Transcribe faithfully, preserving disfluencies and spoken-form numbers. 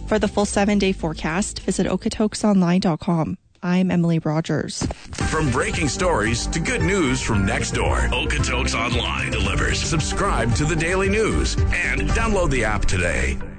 For the full seven-day forecast, visit okotoks online dot com. I'm Emily Rogers. From breaking stories to good news from next door, Okotoks Online delivers. Subscribe to the Daily News and download the app today.